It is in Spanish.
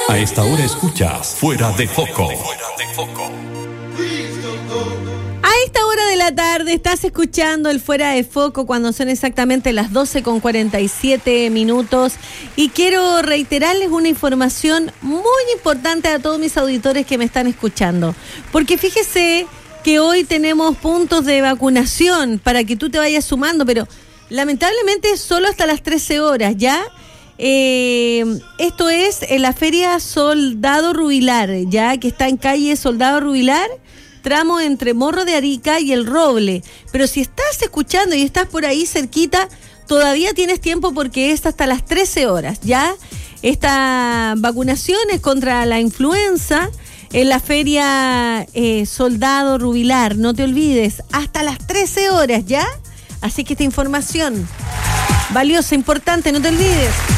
A esta hora escuchas Fuera de Foco. A esta hora de la tarde estás escuchando el Fuera de Foco cuando son exactamente las 12:47 y quiero reiterarles una información muy importante a todos mis auditores que me están escuchando, porque fíjese que hoy tenemos puntos de vacunación para que tú te vayas sumando, pero lamentablemente solo hasta las 13 horas, ¿ya? Esto es en la Feria Soldado Rubilar, ya que está en calle Soldado Rubilar, tramo entre Morro de Arica y El Roble. Pero si estás escuchando y estás por ahí cerquita, todavía tienes tiempo porque es hasta las 13 horas, ¿ya? Esta vacunación es contra la influenza en la Feria Soldado Rubilar, no te olvides, hasta las 13 horas, ¿ya? Así que esta información valiosa, importante, no te olvides.